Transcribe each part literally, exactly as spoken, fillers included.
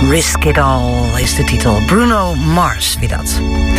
Risk It All is de titel. Bruno Mars, wie dat.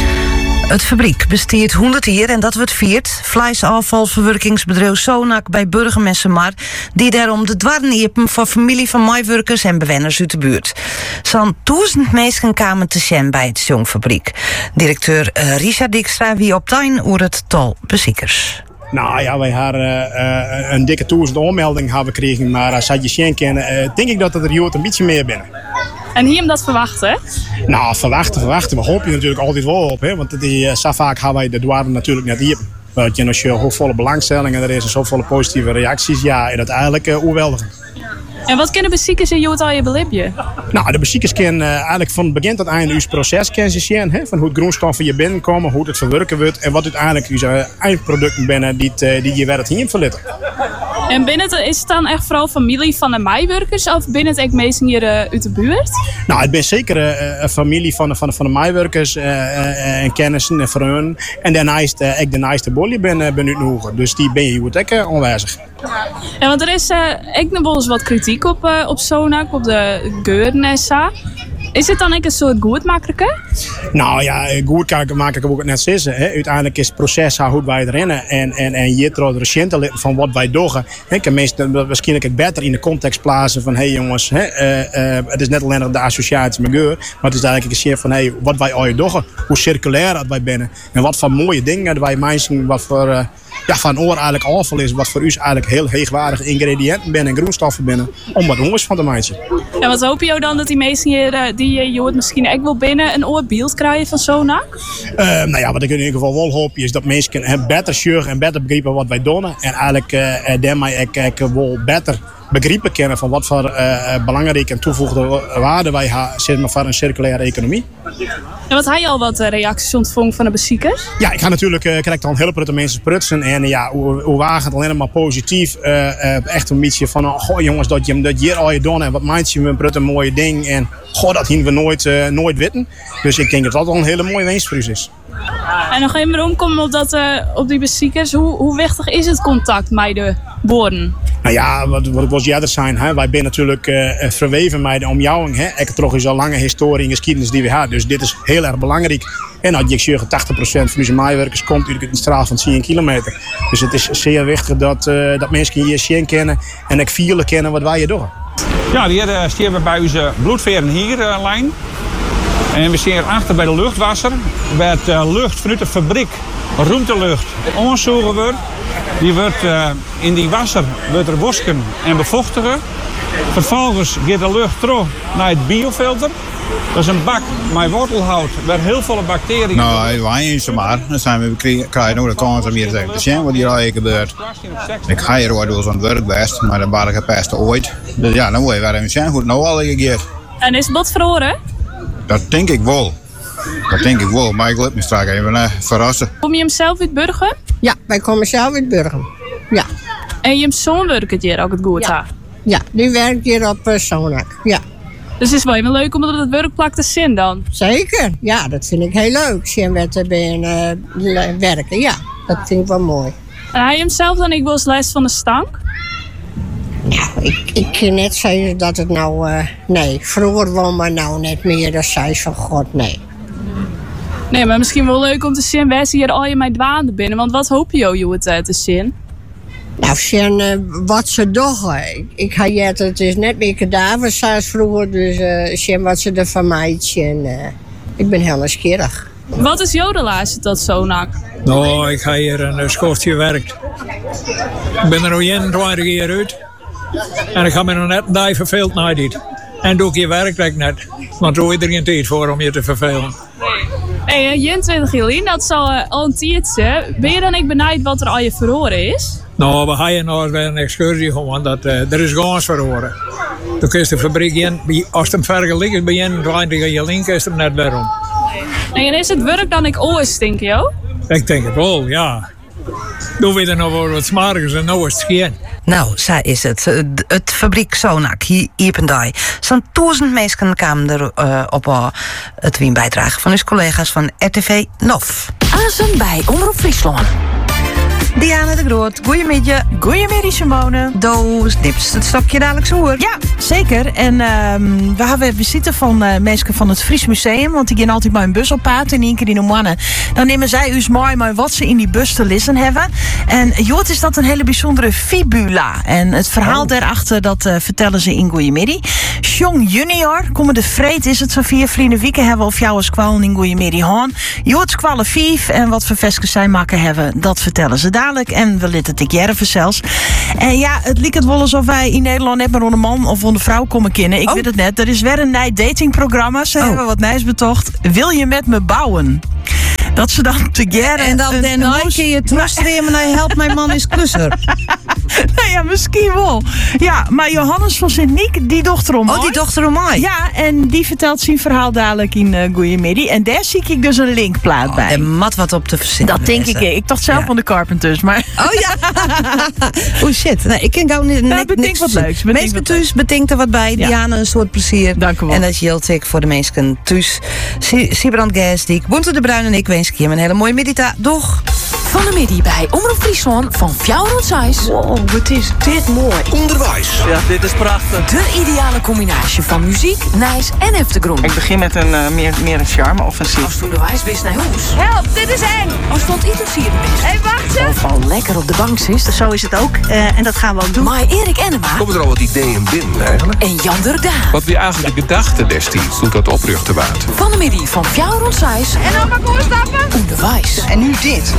Het fabriek bestiert honderd jaar en dat wordt viert. Vleesafvalverwerkingsbedrijf Sonac bij Burgermessenmar, die daarom de dwarren iepen voor familie van mijwerkers en bewoners uit de buurt. Zo'n duizend mensen kwamen te zien bij het jongfabriek. Directeur uh, Richard Dijkstra wie op tuin over het tal beziekers. Nou ja, wij hadden uh, uh, een dikke duizend aanmeldingen hebben gekregen, maar als je zien kennen, uh, denk ik dat er hier een beetje meer binnen. En hier hem dat verwachten? Nou, verwachten, verwachten. We hopen natuurlijk altijd wel op, hè? Want die, uh, zo vaak hebben wij de dwarren natuurlijk net hier. Want als je hoeveel belangstellingen er is en zoveel positieve reacties, ja, is dat eigenlijk uh, overweldigend. En wat kunnen beziekers in jou al je belibje? Nou, de beziekers kennen uh, eigenlijk van begin tot eind uw proces kennen ze zien, hè? Van hoe het grondstoffen je binnenkomen, hoe het verwerken wordt en wat uiteindelijk uw uh, eindproducten binnen die, uh, die je werkt hier verlitten. En binnen het, is het dan echt vooral familie van de mijwerkers of binnen het ook mensen hier uh, uit de buurt? Nou, het ben zeker uh, een familie van de, van de, van de mijwerkers uh, uh, en kennissen en vrienden. En daarnaast uh, ik de naaste bolje ben, uh, ben uit Noegen. Dus die ben je hier ook uh, aanwezig. Ja, want er is uh, ook nog wel eens wat kritiek op, uh, op Sonac, op de geuren en zo. Is het dan ook een soort goedmakerke? Nou ja, goed maak ik ook het net zeggen. Hè. Uiteindelijk is het proces hoe wij erin en, en, en je trouwt recente van wat wij doen. Ik kan meestal waarschijnlijk het beter in de context plaatsen van hé hey jongens, hè, uh, uh, het is net alleen de associatie met geur, maar het is eigenlijk een keer van hé, hey, wat wij ooit doen, hoe circulair dat wij binnen en wat voor mooie dingen wij mensen, wat voor uh, ja, van oor eigenlijk afval is, wat voor u eigenlijk heel hoogwaardige ingrediënten binnen en grondstoffen binnen, om wat jongens van te maken. En wat hoop je dan dat die mensen hier, uh, die je hoort misschien ook wel binnen een oorbeeld krijgen van Sonac? Uh, nou ja, wat ik in ieder geval wel hoop is dat mensen uh, beter zorgen en beter begrijpen wat wij doen. En eigenlijk uh, daarmee ik, ik wel beter begrijpen kennen van wat voor uh, belangrijke en toevoegde waarde wij hebben voor een circulaire economie. En wat had je al wat reacties ontvangen van de beziekers? Ja, ik ga natuurlijk uh, krijg dan heel veel mensen prutsen. En ja, hoe, hoe wagen het alleen maar positief. Uh, uh, echt een beetje van, oh, goh jongens, dat je dat hier al je doen en wat maakt je met een mooie ding. En goh, dat hier we nooit, uh, nooit weten. Dus ik denk dat dat al een hele mooie winst voor u is. En nog even rondkomen op, dat, uh, op die beziekers. Hoe, hoe wichtig is het contact met de boeren? Nou ja, wat, wat ik was eerder zijn, hè? Wij zijn natuurlijk uh, verweven met de omjouwing. Hè? Ik heb toch eens een lange historie en geschiedenis die we hebben. Dus dit is heel erg belangrijk. En als je zegt, tachtig procent van onze mijwerkers komt uit een straal van tien kilometer. Dus het is zeer wichtig dat, uh, dat mensen hier zien kennen en ook vieren kennen wat wij hier doen. Ja, hier uh, staan we bij onze bloedveren hier uh, lijn. En we staan achter bij de luchtwasser. Waar het uh, lucht vanuit de fabriek, ruimtelucht, onzogen wordt. Die wordt uh, in die wasser wordt er wasken en bevochtigen. Vervolgens gaat de lucht terug naar het biofilter. Dat is een bak met wortelhout waar heel veel bacteriën... Nou, wij eens maar. Dan zijn we krijgen ook de kans om hier te te zien wat hier al gebeurt. Ik ga hier ooit door zo'n werk best, maar dan ben ik gepest ooit. Dus ja, dan moet je wel even zien hoe het nou al gegeven. En is het bot verhoren? Dat denk ik wel. Dat denk ik wel, maar ik laat me straks even uh, verrassen. Kom je hem zelf uit Burger? Ja, wij komen zelf uit Burger. Ja. En je zoon werkt hier ook het goed ja. ja, die werkt hier op uh, Sonac. Ja. Dus het is wel even leuk om op het werkplak te zien dan? Zeker, ja, dat vind ik heel leuk. Zien we te bij uh, werken, ja, dat vind ik wel mooi. En hij hem zelf dan ik wel eens les van de stank? Nou, ik, ik kan net zeggen dat het nou, uh, nee, vroeger wou maar nou net meer, dat zei van god, nee. Nee, maar misschien wel leuk om te zien waar ze hier al je met dwaanden binnen. Want wat hoop je, joh, het uh, te zien? Nou, zien uh, wat ze doen. Ik, ik ga het, het is net meer kadavers zoals vroeger, dus uh, zien wat ze er van mij zien. Uh, ik ben heel nieuwsgierig. Wat is jouw relatie tot Sonac? Nou, ik ga hier een schoftje werkt. Ik ben er al eenentwintig jaar uit. En ik ga me nog net een dag verveeld naar dit. En doe ik je werk ik net. Want er is er geen tijd voor om je te vervelen. Nee, hey, eenentwintig jaar, dat zal uh, al een tijd zijn. Ben je dan niet benijd wat er al je verhoren is? Nou, we gaan nog weer een excursie gewoon. Dat, uh, er is gans verhoren. Dan kun je de fabriek in, als het hem vergelijkt bij eenentwintig jaar link is het net waarom. Nee, en is het werk dan ik ooit, denk je ook? Ik denk het wel, ja. Doe we er nog wel wat smarters en nou is het geen. Nou, zo is het. Het fabriek Sonac hier Iependai. Zo'n duizend mensen kwamen er uh, op uh, het wien bijdragen van uw collega's van R T V N O F. Azen bij Omroep Friesland. Diana de Groot, goeiemiddag. Goeiemiddag, Simone. Doos, nips het stokje dadelijk zo hoor. Ja, zeker. En uh, we hebben visite van uh, mensen van het Fries Museum. Want die gaan altijd maar een bus op paard. En één keer in de mannen. Dan nemen zij us mooi maar wat ze in die bus te lezen hebben. En joh, is dat een hele bijzondere fibula. En het verhaal oh. daarachter, dat uh, vertellen ze in Goeiemiddag. Jong junior, komen de vreed is het zo vier vrienden wieken hebben of jou als kwallen in Goeiemiddag haan. Joh, het kwallen vijf en wat voor vestjes zij maken hebben, dat vertellen ze dadelijk. En we litten het jerven zelfs. En ja, het lijkt het wel alsof wij in Nederland net maar onder man of onder vrouw komen kennen. Ik oh. weet het net. Er is weer een nij datingprogramma. Ze oh. hebben wat nijs betocht. Wil je met me bouwen? Dat ze dan te gerren. En dan een nooit keer je terugstremen naar help mijn man is klusser. Nou ja, misschien wel. Ja, maar Johannes van Sint-Niek, die dochter om mij. Oh, die dochter om mij. Ja, en die vertelt zijn verhaal dadelijk in uh, Goeiemiddag. En daar zie ik dus een linkplaat oh, bij. En mat wat op te verzinnen. Dat denk ik. Ik dacht zelf ja. van de Carpenters, maar... Oh ja. Oh shit. Nee, ik ken gauw niet. Nou, bedenk wat leuks. Meestal thuis bedenkt er wat bij. Ja. Diana, een soort plezier. Dank u wel. En dat geldt ik voor de mensen thuis. Siebrand Gersdiek, Boente de Bruin en ik wens ik je een hele mooie middag. Doeg. Van de middag bij Omroep Friesland van Fjouwer tot Zeist. Wow, wat is dit mooi. Onderwijs. Ja, dit is prachtig. De ideale combinatie van muziek, nijs en heftegroen. Ik begin met een uh, meer, meer een charme-offensief. Als onderwijs best naar huis. Help, dit is eng. Als stond iets hier best. Hé, hey, wacht ze. Of al lekker op de bank zit. Zo is het ook. Uh, en dat gaan we ook doen. Maar Erik Enema. Komen er al wat ideeën binnen eigenlijk? En Jan Durdaan. Wat wie eigenlijk de gedachte destijds toen dat opricht te waard. Van de middag van Fjouwer tot Zeist. En dan maar voorstappen. Onderwijs. En nu dit.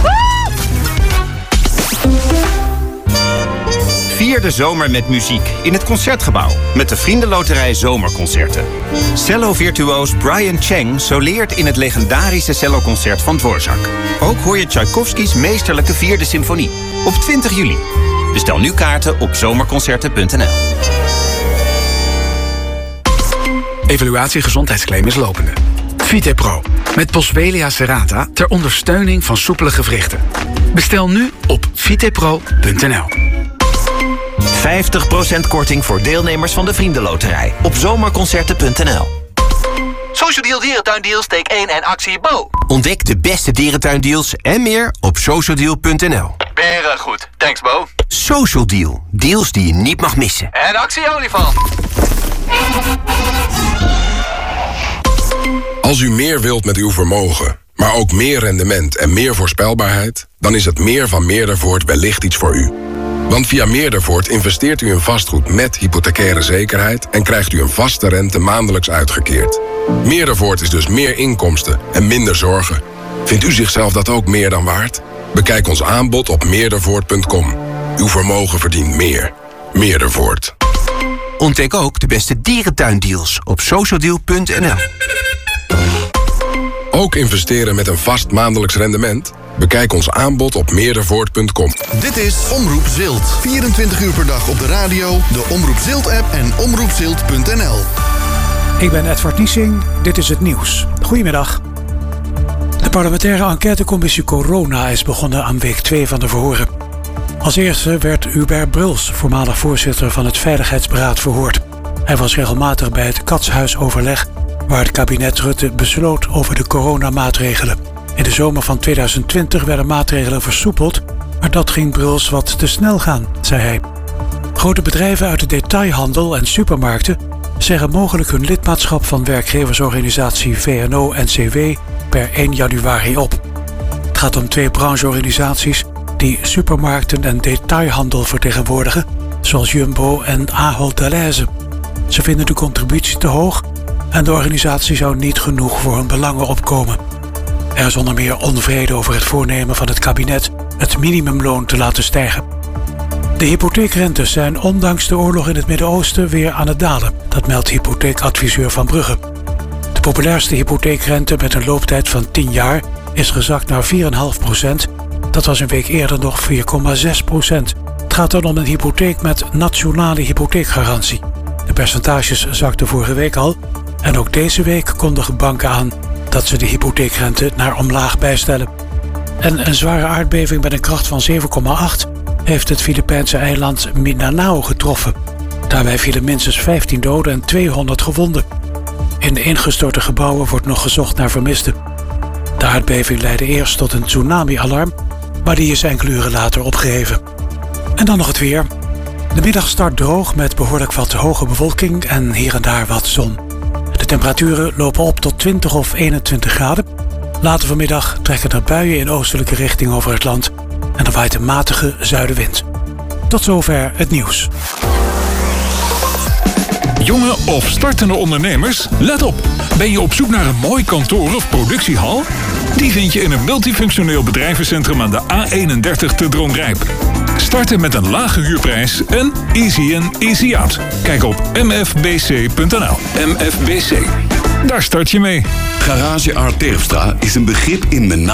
Vier de zomer met muziek in het Concertgebouw met de Vriendenloterij Zomerconcerten. Cello-virtuoos Brian Cheng soleert in het legendarische celloconcert van Dvorak. Ook hoor je Tchaikovskys meesterlijke vierde symfonie op twintig juli. Bestel nu kaarten op zomerconcerten punt n l. Evaluatie gezondheidsclaim is lopende. Vitepro met Boswellia serrata ter ondersteuning van soepele gewrichten. Bestel nu op vitepro punt n l. vijftig procent korting voor deelnemers van de Vriendenloterij op zomerconcerten punt n l. Social Deal Dierentuindeal steek één en actie Bo. Ontdek de beste dierentuindeals en meer op social deal punt n l. Beren goed, thanks Bo. Social Deal, deals die je niet mag missen. En actie Olifant. Als u meer wilt met uw vermogen, maar ook meer rendement en meer voorspelbaarheid, dan is het meer van Meerdervoort wellicht iets voor u. Want via Meerdervoort investeert u in vastgoed met hypothecaire zekerheid en krijgt u een vaste rente maandelijks uitgekeerd. Meerdervoort is dus meer inkomsten en minder zorgen. Vindt u zichzelf dat ook meer dan waard? Bekijk ons aanbod op meerdervoort punt com. Uw vermogen verdient meer. Meerdervoort. Ontdek ook de beste dierentuindeals op social deal punt n l. Ook investeren met een vast maandelijks rendement? Bekijk ons aanbod op meerdervoort punt com. Dit is Omroep Zilt. vierentwintig uur per dag op de radio, de Omroep Zilt-app en omroep zilt punt n l. Ik ben Edward Niesing, dit is het nieuws. Goedemiddag. De parlementaire enquêtecommissie Corona is begonnen aan week twee van de verhoren. Als eerste werd Hubert Bruls, voormalig voorzitter van het Veiligheidsberaad, verhoord. Hij was regelmatig bij het Katshuisoverleg, waar het kabinet Rutte besloot over de coronamaatregelen. In de zomer van tweeduizend twintig werden maatregelen versoepeld, maar dat ging Bruls wat te snel gaan, zei hij. Grote bedrijven uit de detailhandel en supermarkten zeggen mogelijk hun lidmaatschap van werkgeversorganisatie V N O N C W per één januari op. Het gaat om twee brancheorganisaties die supermarkten en detailhandel vertegenwoordigen, zoals Jumbo en Ahold Delhaize. Ze vinden de contributie te hoog en de organisatie zou niet genoeg voor hun belangen opkomen. Er is onder meer onvrede over het voornemen van het kabinet het minimumloon te laten stijgen. De hypotheekrentes zijn ondanks de oorlog in het Midden-Oosten weer aan het dalen. Dat meldt hypotheekadviseur Van Brugge. De populairste hypotheekrente met een looptijd van tien jaar is gezakt naar vier komma vijf procent. Dat was een week eerder nog vier komma zes procent. Het gaat dan om een hypotheek met nationale hypotheekgarantie. De percentages zakten vorige week al en ook deze week kondigen banken aan dat ze de hypotheekrente naar omlaag bijstellen. En een zware aardbeving met een kracht van zeven komma acht heeft het Filipijnse eiland Mindanao getroffen. Daarbij vielen minstens vijftien doden en tweehonderd gewonden. In de ingestorte gebouwen wordt nog gezocht naar vermisten. De aardbeving leidde eerst tot een tsunami-alarm, maar die is enkele uren later opgeheven. En dan nog het weer. De middag start droog met behoorlijk wat hoge bewolking en hier en daar wat zon. De temperaturen lopen op tot twintig of eenentwintig graden. Later vanmiddag trekken er buien in oostelijke richting over het land en er waait een matige zuidenwind. Tot zover het nieuws. Jonge of startende ondernemers, let op. Ben je op zoek naar een mooi kantoor of productiehal? Die vind je in een multifunctioneel bedrijvencentrum aan de A eenendertig te Dronrijp. Starten met een lage huurprijs en easy in, easy out. Kijk op m f b c punt n l. M F B C. Daar start je mee. Garage Art Terpstra is een begrip in met name